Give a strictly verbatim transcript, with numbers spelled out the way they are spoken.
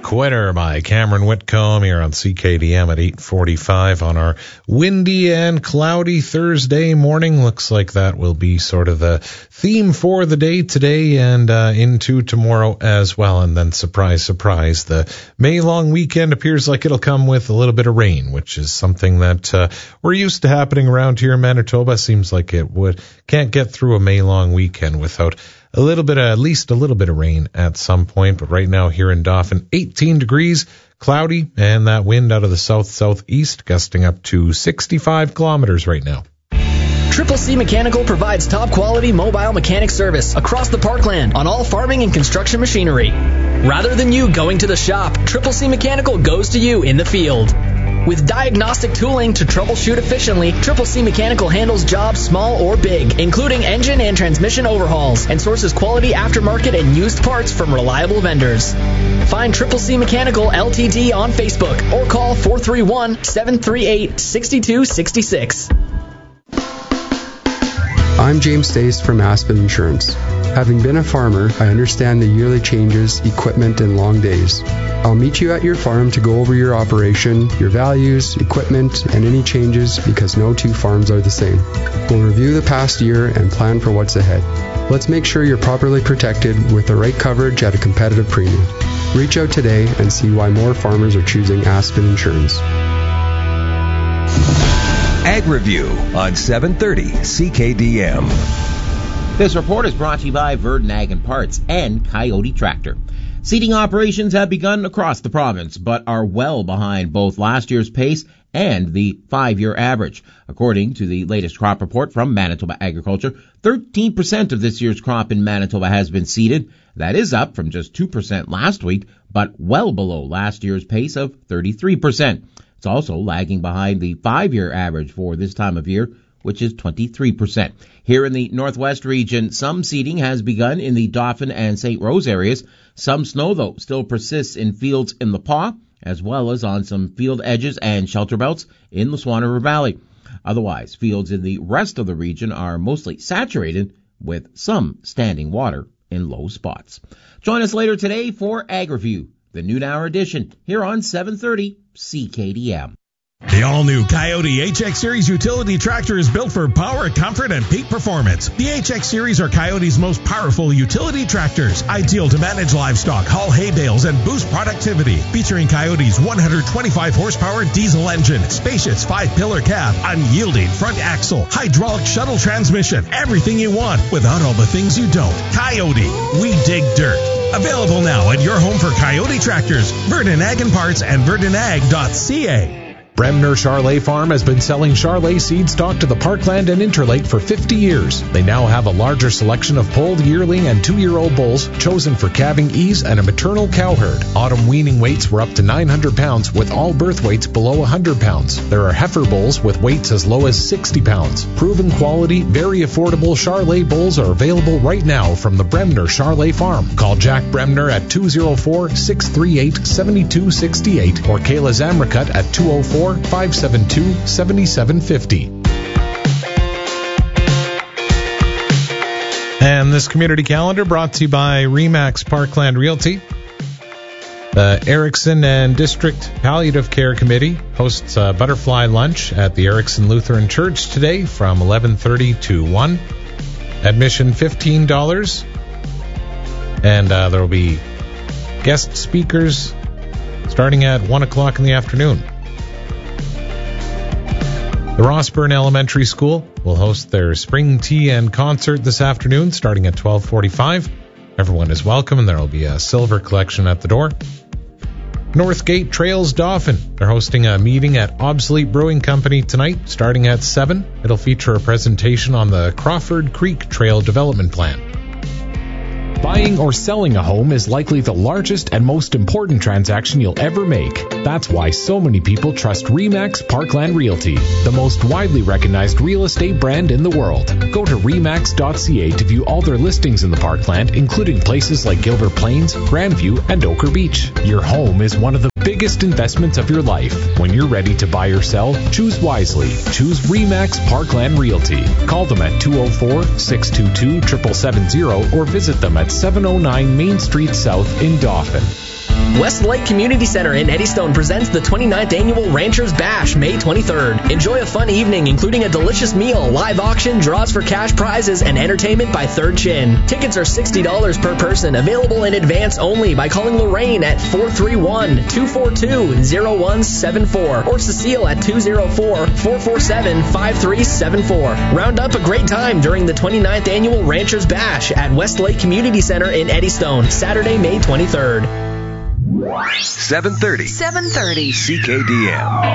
Quitter by Cameron Whitcomb here on C K D M at eight forty-five on our windy and cloudy Thursday morning. Looks like that will be sort of the theme for the day today and uh, into tomorrow as well. And then surprise, surprise, the May long weekend appears like it'll come with a little bit of rain, which is something that uh, we're used to happening around here in Manitoba. Seems like it would can't get through a May long weekend without a little bit of, at least a little bit of rain at some point. But right now here in Dauphin, eighteen degrees, cloudy, and that wind out of the south-southeast gusting up to sixty-five kilometers right now. Triple C Mechanical provides top-quality mobile mechanic service across the Parkland on all farming and construction machinery. Rather than you going to the shop, Triple C Mechanical goes to you in the field. With diagnostic tooling to troubleshoot efficiently, Triple C Mechanical handles jobs small or big, including engine and transmission overhauls, and sources quality aftermarket and used parts from reliable vendors. Find Triple C Mechanical L T D on Facebook or call four three one, seven three eight, six two six six. I'm James Stace from Aspen Insurance. Having been a farmer, I understand the yearly changes, equipment, and long days. I'll meet you at your farm to go over your operation, your values, equipment, and any changes because no two farms are the same. We'll review the past year and plan for what's ahead. Let's make sure you're properly protected with the right coverage at a competitive premium. Reach out today and see why more farmers are choosing Aspen Insurance. Ag Review on seven thirty C K D M. This report is brought to you by Verdun Ag and Parts and Coyote Tractor. Seeding operations have begun across the province, but are well behind both last year's pace and the five-year average. According to the latest crop report from Manitoba Agriculture, thirteen percent of this year's crop in Manitoba has been seeded. That is up from just two percent last week, but well below last year's pace of thirty-three percent. It's also lagging behind the five-year average for this time of year, which is twenty-three percent. Here in the Northwest region, some seeding has begun in the Dauphin and Saint Rose areas. Some snow, though, still persists in fields in the Pas, as well as on some field edges and shelter belts in the Swan River Valley. Otherwise, fields in the rest of the region are mostly saturated with some standing water in low spots. Join us later today for Ag Review, the noon hour edition, here on seven thirty C K D M. The all-new Coyote H X Series utility tractor is built for power, comfort, and peak performance. The H X Series are Coyote's most powerful utility tractors, ideal to manage livestock, haul hay bales, and boost productivity. Featuring Coyote's one hundred twenty-five horsepower diesel engine, spacious five-pillar cab, unyielding front axle, hydraulic shuttle transmission, everything you want without all the things you don't. Coyote, we dig dirt. Available now at your home for Coyote Tractors, Verdun Ag and Parts, and verdun ag dot c a. Bremner Charlet Farm has been selling Charlet seed stock to the Parkland and Interlake for fifty years. They now have a larger selection of polled yearling and two-year-old bulls chosen for calving ease and a maternal cow herd. Autumn weaning weights were up to nine hundred pounds with all birth weights below one hundred pounds. There are heifer bulls with weights as low as sixty pounds. Proven quality, very affordable Charlet bulls are available right now from the Bremner Charlet Farm. Call Jack Bremner at two oh four, six three eight, seven two six eight or Kayla Zamracut at two oh four, five seven two, seven seven five oh. And this community calendar brought to you by Remax Parkland Realty. The Erickson and District Palliative Care Committee hosts a butterfly lunch at the Erickson Lutheran Church today from eleven thirty to one. Admission fifteen dollars. And uh, there will be guest speakers starting at one o'clock in the afternoon. The Rossburn Elementary School will host their spring tea and concert this afternoon starting at twelve forty-five. Everyone is welcome, and there will be a silver collection at the door. Northgate Trails Dauphin. They're hosting a meeting at Obsolete Brewing Company tonight starting at seven. It'll feature a presentation on the Crawford Creek Trail Development Plan. Buying or selling a home is likely the largest and most important transaction you'll ever make. That's why so many people trust Remax Parkland Realty, the most widely recognized real estate brand in the world. Go to remax dot c a to view all their listings in the Parkland, including places like Gilbert Plains, Grandview, and Ochre Beach. Your home is one of the biggest investments of your life. When you're ready to buy or sell, choose wisely. Choose Remax Parkland Realty. Call them at two oh four, six two two, seven seven seven zero or visit them at seven oh nine Main Street South in Dauphin. Westlake Community Center in Eddystone presents the twenty-ninth Annual Ranchers Bash, May twenty-third. Enjoy a fun evening, including a delicious meal, live auction, draws for cash prizes, and entertainment by Third Chin. Tickets are sixty dollars per person, available in advance only by calling Lorraine at four three one, two four two, zero one seven four or Cecile at two zero four, four four seven, five three seven four. Round up a great time during the twenty-ninth Annual Ranchers Bash at Westlake Community Center in Eddystone, Saturday, May twenty-third. seven thirty. seven thirty. C K D M.